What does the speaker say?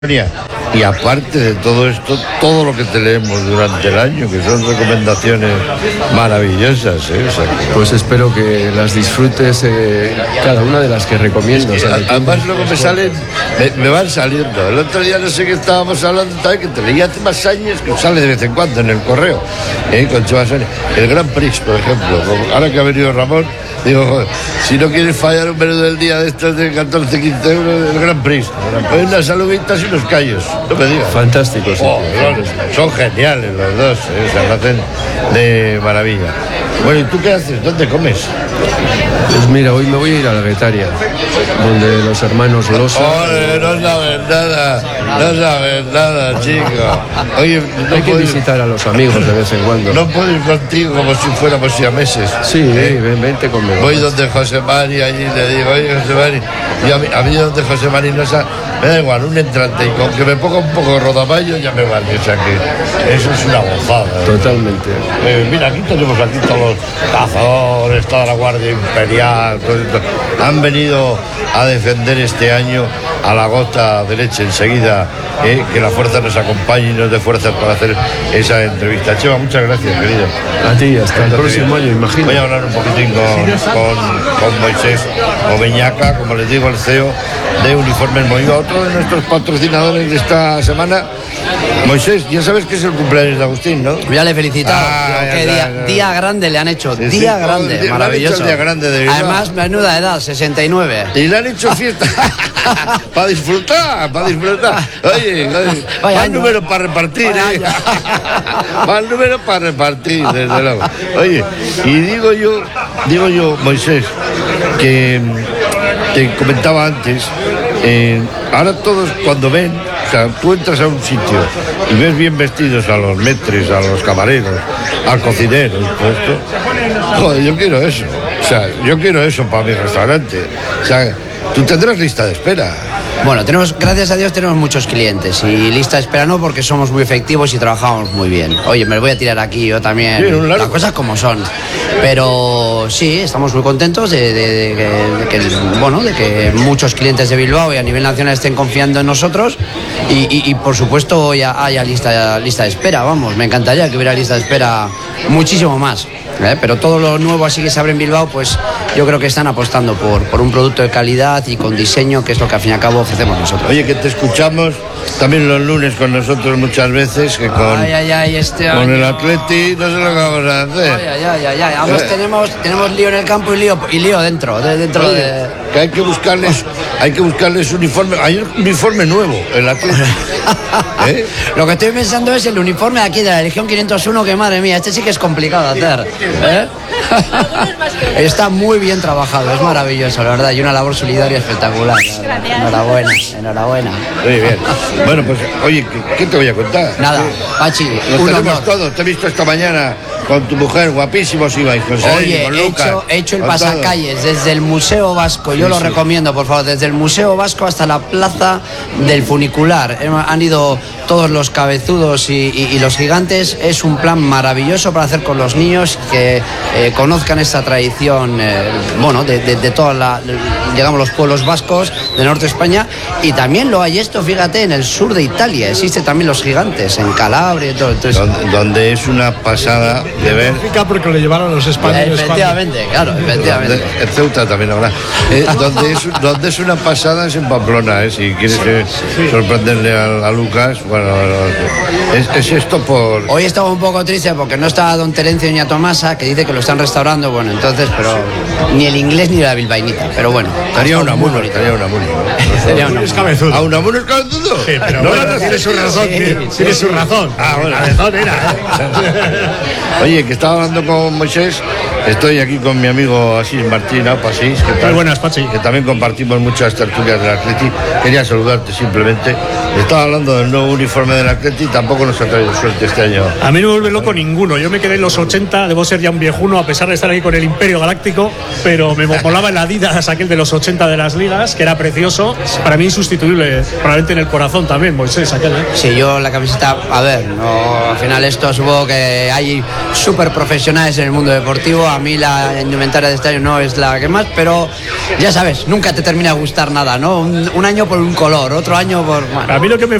Y aparte de todo esto, todo lo que te leemos durante el año, que son recomendaciones maravillosas, ¿eh? O sea, pues espero que las disfrutes, cada una de las que recomiendo. Es que, además luego me van saliendo. El otro día no sé qué estábamos hablando, también que te leía temas Sáñez, que sale de vez en cuando en el correo, con Chema Sáñez. El Gran Prix, por ejemplo, ahora que ha venido Ramón, digo, joder, si no quieres fallar un menú del día de estos de 14, 15 euros, el Gran Prix. Hay unas saluditas y unos callos, no me digas. Fantásticos. Son geniales los dos, se lo hacen de maravilla. Bueno, ¿y tú qué haces? ¿Dónde comes? Pues mira, hoy me voy a ir a la Guetaria, donde los hermanos Losa... ¡Ole, no sabes nada, chico! Oye, no hay que visitar a los amigos de vez en cuando. No puedo ir contigo como si fuéramos siameses. Sí, vente conmigo. Voy donde José Mari, allí le digo, oye, José Mari, y a mí donde José Mari no sabe, me da igual, un entrante, y con que me ponga un poco de rodaballo ya me vale, o sea que eso es una gozada. Totalmente. Mira, aquí tenemos todos los cazadores, toda la Guardia Imperial, todo esto. Han venido a defender este año a la gota de leche enseguida, que la fuerza nos acompañe y nos dé fuerzas para hacer esa entrevista. Chema, muchas gracias, querido. A ti, hasta el próximo año, imagino. Voy a hablar un poquitín con Moisés Oveñaca, como les digo, el CEO de Uniformes Moiva, otro de nuestros patrocinadores de esta semana. Moisés, ya sabes que es el cumpleaños de Agustín, ¿no? Ya le he felicitado. Día grande le han hecho. Sí, día grande, maravilloso. Día grande de vida. Además, menuda edad, 69. Y le han hecho fiesta para disfrutar. Oye, más números para repartir, Más números para repartir, desde luego. Oye, y digo yo, Moisés, que te comentaba antes, ahora todos cuando ven, o sea, tú entras a un sitio y ves bien vestidos a los metres, a los camareros, al cocinero, todo esto. Joder, yo quiero eso. O sea, yo quiero eso para mi restaurante. O sea, tú tendrás lista de espera. Bueno, gracias a Dios tenemos muchos clientes y lista de espera no, porque somos muy efectivos y trabajamos muy bien. Oye, me lo voy a tirar aquí yo también, sí, las cosas como son. Pero sí, estamos muy contentos de que muchos clientes de Bilbao y a nivel nacional estén confiando en nosotros y por supuesto haya lista de espera. Vamos, me encantaría que hubiera lista de espera muchísimo más. Pero todo lo nuevo así que se abre en Bilbao, pues yo creo que están apostando por un producto de calidad y con diseño, que es lo que al fin y al cabo ofrecemos nosotros. Oye, que te escuchamos también los lunes con nosotros muchas veces, que con el Atleti no sé lo que vamos a hacer. Además tenemos lío en el campo y lío dentro. Que hay que buscarles uniforme. Hay un uniforme nuevo, el Atleti. Lo que estoy pensando es el uniforme de aquí de la Legión 501, que madre mía, este sí que es complicado de hacer. Está muy bien trabajado, es maravilloso, la verdad, y una labor solidaria espectacular. Enhorabuena. Muy bien. Bueno, pues, oye, ¿qué te voy a contar? Nada, Pachi, nos tenemos todos. Te he visto esta mañana con tu mujer, guapísimos ibais, con Oye, con Lucas, he hecho el pasacalles desde el Museo Vasco, yo lo recomiendo, por favor, desde el Museo Vasco hasta la Plaza del Funicular. Han ido todos los cabezudos y los gigantes. Es un plan maravilloso para hacer con los niños, que conozcan esta tradición, de todos los pueblos vascos del norte de España. Y también lo hay esto, fíjate, en el sur de Italia existe también los gigantes, en Calabria y todo. Entonces, donde es una pasada de ver. Porque lo llevaron los españoles. Efectivamente. En Ceuta también habrá. Donde es una pasada es en Pamplona, si quieres sorprenderle a Lucas. Bueno, es esto por... Hoy estaba un poco triste porque no estaba don Terencio ni a Tomasa, que dice que lo están restaurando, pero ni el inglés ni la bilbainita, pero bueno. Haría una mula. Es cabezudo. ¿A Unamuno es cabezudo? Sí, pero tiene su razón. Tiene su razón. Bueno. La razón era. Oye, que estaba hablando con Moisés. Estoy aquí con mi amigo Asís Martín Apasís, muy buenas, Pachi, que también compartimos muchas tertulias del Atleti. Quería saludarte simplemente. Estaba hablando del nuevo uniforme del Atleti, tampoco nos ha traído suerte este año. A mí no me vuelve loco ninguno. Yo me quedé en los 80, debo ser ya un viejuno a pesar de estar aquí con el Imperio Galáctico, pero me molaba el Adidas, aquel de los 80 de las ligas, que era precioso. Para mí insustituible, probablemente en el corazón también, Moisés, aquel. Sí, yo la camiseta, al final esto supongo que hay súper profesionales en el mundo deportivo. a mí la indumentaria de este año no es la que más, pero ya sabes, nunca te termina de gustar nada, ¿no? Un año por un color, otro año por... Bueno. A mí lo que me